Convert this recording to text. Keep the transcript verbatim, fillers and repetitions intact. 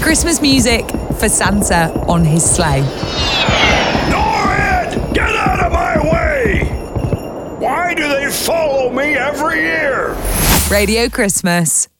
Christmas music for Santa on his sleigh. Norrid! Get out of my way! Why do they follow me every year? Radio Christmas.